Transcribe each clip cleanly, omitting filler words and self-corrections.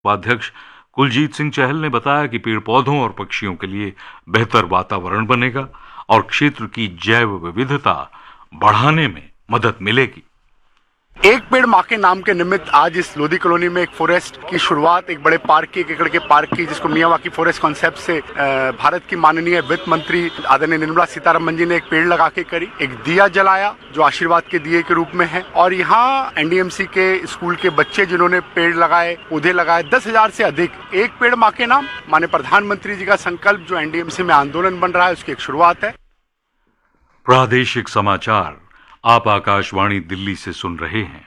उपाध्यक्ष कुलजीत सिंह चहल ने बताया कि पेड़ पौधों और पक्षियों के लिए बेहतर वातावरण बनेगा और क्षेत्र की जैव विविधता बढ़ाने में मदद मिलेगी। एक पेड़ माँ के नाम के निमित्त आज इस लोधी कॉलोनी में एक फॉरेस्ट की शुरुआत, एक बड़े पार्क की, 1 एकड़ के पार्क की, जिसको मियावाकी फॉरेस्ट कॉन्सेप्ट से भारत की माननीय वित्त मंत्री आदरणीय निर्मला सीतारमण जी ने एक पेड़ लगा के करी, एक दिया जलाया जो आशीर्वाद के दिए के रूप में है। और यहाँ एनडीएमसी के स्कूल के बच्चे जिन्होंने पेड़ लगाए, पौधे लगाए, 10,000 से अधिक। एक पेड़ माँ के नाम माननीय प्रधानमंत्री जी का संकल्प जो एनडीएमसी में आंदोलन बन रहा है, उसकी एक शुरुआत है। प्रादेशिक समाचार आप आकाशवाणी दिल्ली से सुन रहे हैं।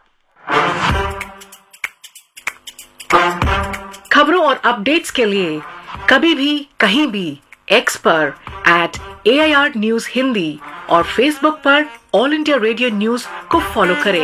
खबरों और अपडेट्स के लिए कभी भी कहीं भी एक्स पर @AIR News हिंदी और फेसबुक पर ऑल इंडिया रेडियो न्यूज को फॉलो करें।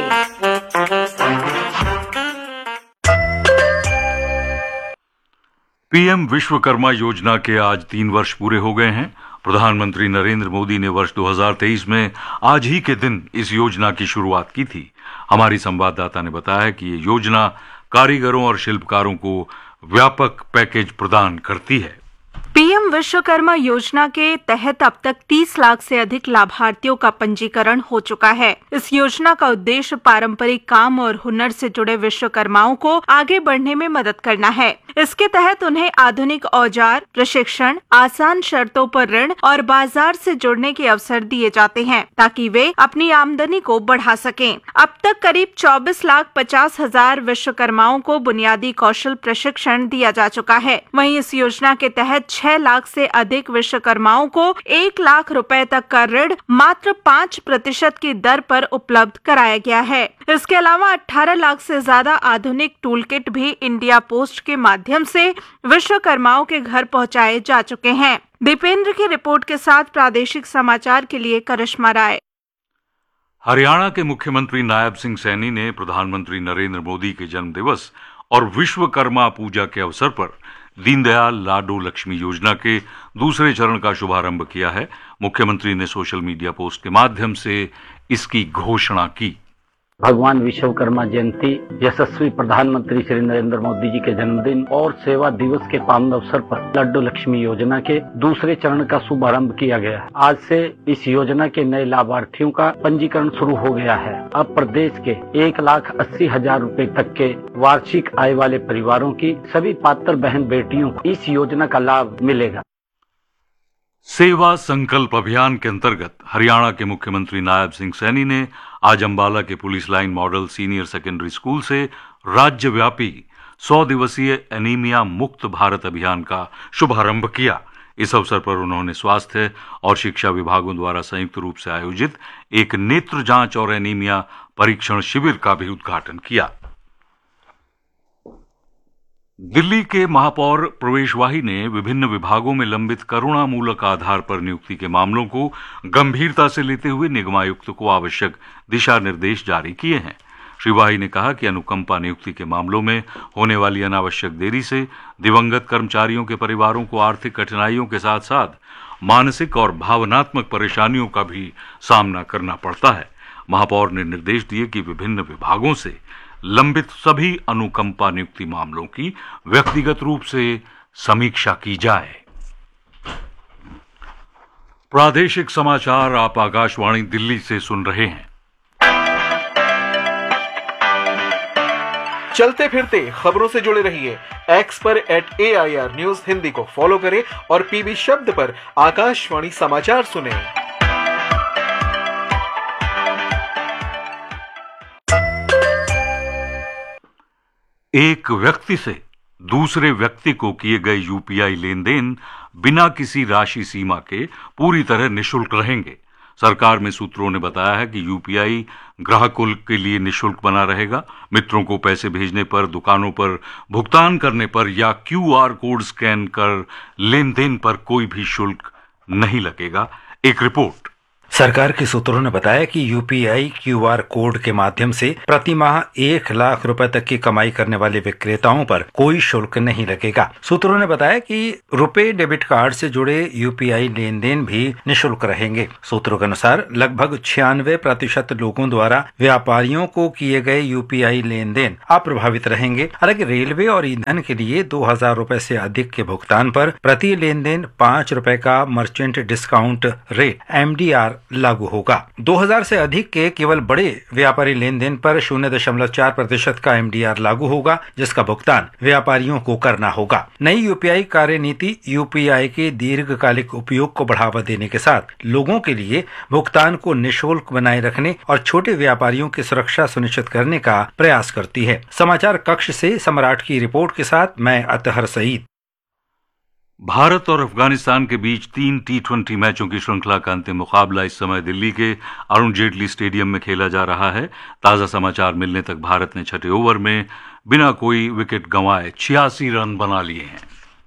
पीएम विश्वकर्मा योजना के आज 3 वर्ष पूरे हो गए हैं। प्रधानमंत्री नरेंद्र मोदी ने वर्ष 2023 में आज ही के दिन इस योजना की शुरुआत की थी। हमारी संवाददाता ने बताया कि ये योजना कारीगरों और शिल्पकारों को व्यापक पैकेज प्रदान करती है। पीएम विश्वकर्मा योजना के तहत अब तक 30 लाख से अधिक लाभार्थियों का पंजीकरण हो चुका है। इस योजना का उद्देश्य पारंपरिक काम और हुनर से जुड़े विश्वकर्माओं को आगे बढ़ने में मदद करना है। इसके तहत उन्हें आधुनिक औजार, प्रशिक्षण, आसान शर्तों पर ऋण और बाजार से जुड़ने के अवसर दिए जाते हैं ताकि वे अपनी आमदनी को बढ़ा सकें। अब तक करीब 24,50,000 विश्वकर्माओं को बुनियादी कौशल प्रशिक्षण दिया जा चुका है। वहीं इस योजना के तहत 6 लाख से अधिक विश्वकर्माओं को 1 लाख रुपए तक का ऋण मात्र 5% की दर पर उपलब्ध कराया गया है। इसके अलावा 18 लाख से ज्यादा आधुनिक टूल किट भी इंडिया पोस्ट के माध्यम से विश्वकर्माओं के घर पहुंचाए जा चुके हैं। दीपेंद्र की रिपोर्ट के साथ प्रादेशिक समाचार के लिए करिश्मा राय। हरियाणा के मुख्यमंत्री नायब सिंह सैनी ने प्रधानमंत्री नरेंद्र मोदी के जन्मदिवस और विश्वकर्मा पूजा के अवसर पर दीनदयाल लाडो लक्ष्मी योजना के दूसरे चरण का शुभारंभ किया है। मुख्यमंत्री ने सोशल मीडिया पोस्ट के माध्यम से इसकी घोषणा की। भगवान विश्वकर्मा जयंती, यशस्वी प्रधानमंत्री श्री नरेंद्र मोदी जी के जन्मदिन और सेवा दिवस के पावन अवसर पर लाडो लक्ष्मी योजना के दूसरे चरण का शुभारंभ किया गया है। आज से इस योजना के नए लाभार्थियों का पंजीकरण शुरू हो गया है। अब प्रदेश के 1,80,000 रुपए तक के वार्षिक आय वाले परिवारों की सभी पात्र बहन बेटियों को इस योजना का लाभ मिलेगा। सेवा संकल्प अभियान के अंतर्गत हरियाणा के मुख्यमंत्री नायब सिंह सैनी ने आज अंबाला के police line model senior secondary school से राज्यव्यापी 100 दिवसीय एनीमिया मुक्त भारत अभियान का शुभारंभ किया। इस अवसर पर उन्होंने स्वास्थ्य और शिक्षा विभागों द्वारा संयुक्त रूप से आयोजित एक नेत्र जांच और एनीमिया परीक्षण शिविर का भी उद्घाटन किया। दिल्ली के महापौर प्रवेश वाही ने विभिन्न विभागों में लंबित करुणामूलक आधार पर नियुक्ति के मामलों को गंभीरता से लेते हुए निगमायुक्त को आवश्यक दिशा निर्देश जारी किए हैं। श्री वाही ने कहा कि अनुकंपा नियुक्ति के मामलों में होने वाली अनावश्यक देरी से दिवंगत कर्मचारियों के परिवारों को आर्थिक कठिनाइयों के साथ साथ मानसिक और भावनात्मक परेशानियों का भी सामना करना पड़ता है। महापौर ने निर्देश दिए कि विभिन्न विभागों से लंबित सभी अनुकंपा नियुक्ति मामलों की व्यक्तिगत रूप से समीक्षा की जाए। प्रादेशिक समाचार आप आकाशवाणी दिल्ली से सुन रहे हैं। चलते फिरते खबरों से जुड़े रहिए। एक्स पर @AIR News हिंदी को फॉलो करें और पीबी शब्द पर आकाशवाणी समाचार सुनें। एक व्यक्ति से दूसरे व्यक्ति को किए गए यूपीआई लेन देन बिना किसी राशि सीमा के पूरी तरह निःशुल्क रहेंगे। सरकार में सूत्रों ने बताया है कि यूपीआई ग्राहकों के लिए निःशुल्क बना रहेगा। मित्रों को पैसे भेजने पर, दुकानों पर भुगतान करने पर या क्यूआर कोड स्कैन कर लेन देन पर कोई भी शुल्क नहीं लगेगा। एक रिपोर्ट। सरकार के सूत्रों ने बताया कि यूपीआई क्यूआर कोड के माध्यम से प्रति माह 1 लाख रुपए तक की कमाई करने वाले विक्रेताओं पर कोई शुल्क नहीं लगेगा। सूत्रों ने बताया कि रुपे डेबिट कार्ड से जुड़े यूपीआई लेन देन भी निःशुल्क रहेंगे। सूत्रों के अनुसार लगभग 96% लोगों द्वारा व्यापारियों को किए गए यूपीआई लेन देन अप्रभावित रहेंगे। हालांकि रेलवे और ईंधन के लिए 2000 रुपए से अधिक के भुगतान पर प्रति लेन देन 5 रुपए का मर्चेंट डिस्काउंट रेट MDR लागू होगा। 2000 से अधिक के केवल बड़े व्यापारी लेन देन पर 0.4% का MDR लागू होगा, जिसका भुगतान व्यापारियों को करना होगा। नई यूपीआई कार्यनीति यूपीआई के दीर्घकालिक उपयोग को बढ़ावा देने के साथ लोगों के लिए भुगतान को निःशुल्क बनाए रखने और छोटे व्यापारियों की सुरक्षा सुनिश्चित करने का प्रयास करती है। समाचार कक्ष से सम्राट की रिपोर्ट के साथ मैं अतहर सईद। भारत और अफगानिस्तान के बीच 3 T20 मैचों की श्रृंखला का अंतिम मुकाबला इस समय दिल्ली के अरुण जेटली स्टेडियम में खेला जा रहा है। ताजा समाचार मिलने तक भारत ने छठे ओवर में बिना कोई विकेट गंवाए 86 रन बना लिए हैं।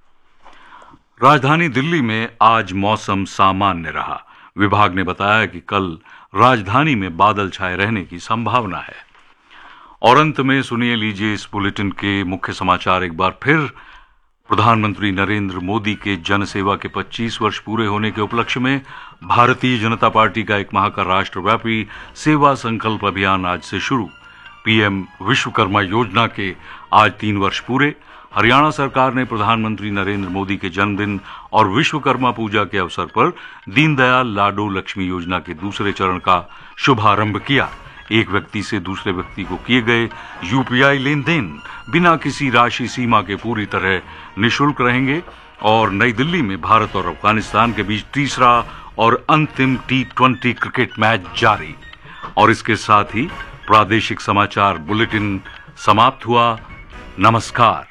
राजधानी दिल्ली में आज मौसम सामान्य रहा। विभाग ने बताया कि कल राजधानी में बादल छाए रहने की संभावना है। और अंत में सुनिए लीजिए इस बुलेटिन के मुख्य समाचार एक बार फिर। प्रधानमंत्री नरेंद्र मोदी के जनसेवा के 25 वर्ष पूरे होने के उपलक्ष्य में भारतीय जनता पार्टी का 1 माह का राष्ट्रव्यापी सेवा संकल्प अभियान आज से शुरू। पीएम विश्वकर्मा योजना के आज 3 वर्ष पूरे। हरियाणा सरकार ने प्रधानमंत्री नरेंद्र मोदी के जन्मदिन और विश्वकर्मा पूजा के अवसर पर दीनदयाल लाडो लक्ष्मी योजना के दूसरे चरण का शुभारंभ किया। एक व्यक्ति से दूसरे व्यक्ति को किए गए यूपीआई लेन देन बिना किसी राशि सीमा के पूरी तरह निःशुल्क रहेंगे। और नई दिल्ली में भारत और अफगानिस्तान के बीच तीसरा और अंतिम T20 क्रिकेट मैच जारी। और इसके साथ ही प्रादेशिक समाचार बुलेटिन समाप्त हुआ। नमस्कार।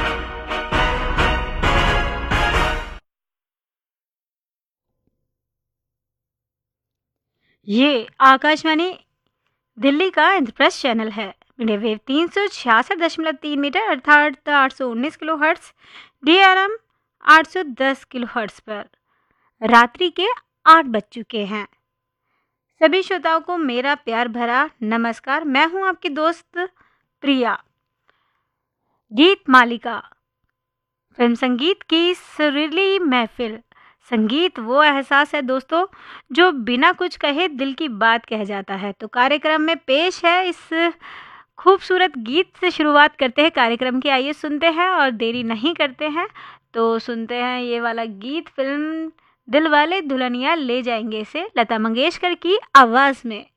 ये आकाशवाणी दिल्ली का इंद्रप्रस्थ चैनल है। मीडिया वेव 366.3 मीटर अर्थात 819 kilo hertz, DRM 810 kilo hertz पर रात्रि के 8 बज चुके हैं। सभी श्रोताओं को मेरा प्यार भरा नमस्कार। मैं हूं आपकी दोस्त प्रिया। गीत मालिका फिल्म संगीत की सुरीली महफिल। संगीत वो एहसास है दोस्तों जो बिना कुछ कहे दिल की बात कह जाता है। तो कार्यक्रम में पेश है इस खूबसूरत गीत से शुरुआत करते हैं कार्यक्रम की। आइए सुनते हैं और देरी नहीं करते हैं तो सुनते हैं ये वाला गीत। फिल्म दिल वाले दुल्हनिया ले जाएंगे से लता मंगेशकर की आवाज़ में।